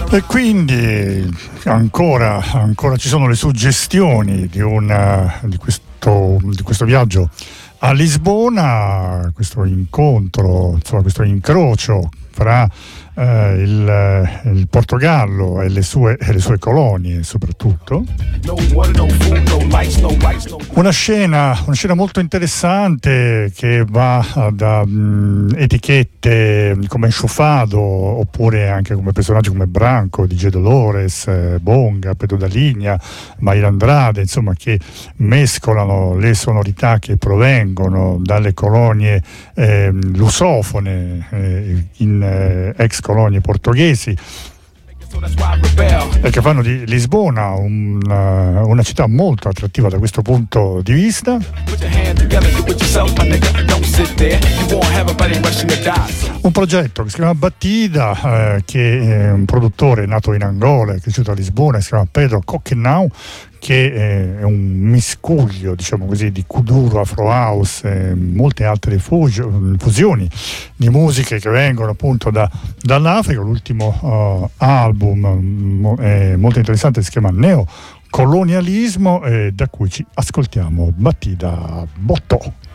E quindi ancora ci sono le suggestioni di questo viaggio a Lisbona, questo incontro, insomma questo incrocio fra il Portogallo e le sue colonie soprattutto. Una scena molto interessante che va da etichette come Enxofado oppure anche come personaggi come Branco, DJ Dolores, Bonga, Pedro da Linea, Mayra Andrade, insomma, che mescolano le sonorità che provengono dalle colonie lusofone in ex colonie portoghesi e che fanno di Lisbona una città molto attrattiva da questo punto di vista. Un progetto che si chiama Batida, che è un produttore nato in Angola, è cresciuto a Lisbona, si chiama Pedro Coquenau, che è un miscuglio, diciamo così, di kuduro, afro house e molte altre fusioni di musiche che vengono appunto dall'Africa. L'ultimo album è molto interessante, si chiama Neocolonialismo, da cui ci ascoltiamo Batida Botò.